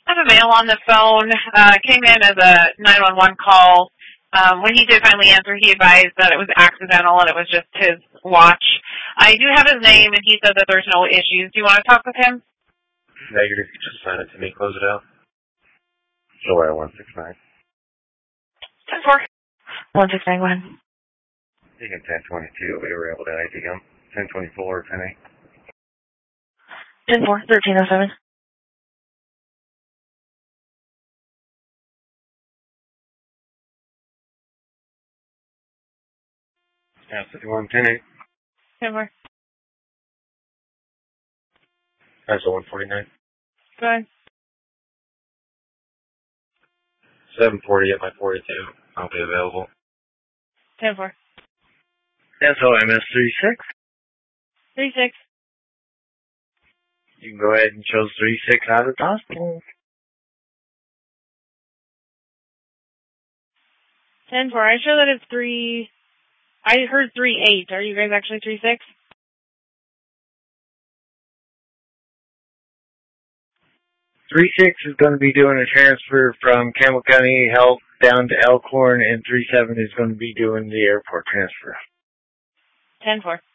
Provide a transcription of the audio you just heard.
I have a male on the phone. Came in as a 911 call. When he did finally answer, he advised that it was accidental and it was just his watch. I do have his name, and he said that there's no issues. Do you want to talk with him? Negative. You just sign it to me. Close it out. Joy 169. 10-4. 1691. Taking 1022. We were able to ID him. 1024, 10-8. 10-4, 1307. Yeah, 51, 10-8. 10-4. That's a 149. Go ahead. 740 at my 42. I'll be available. 10-4. SOMS 36. 36. You can go ahead and show 36 out of the hospital. 10-4. I show that it's 3. I heard 3-8. Are you guys actually 3-6? 36 is going to be doing a transfer from Campbell County Health down to Elkhorn, and 37 is going to be doing the airport transfer. 10-4.